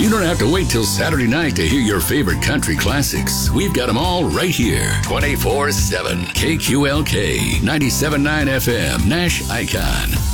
You don't have to wait till Saturday night to hear your favorite country classics. We've got them all right here, 24/7. KQLK 97.9 FM, Nash Icon.